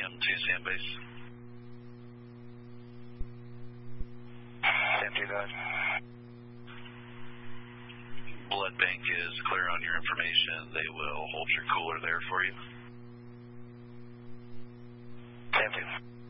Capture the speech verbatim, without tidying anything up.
M to sand base. Empty that. Blood bank is clear on your information. They will hold your cooler there for you. Empty.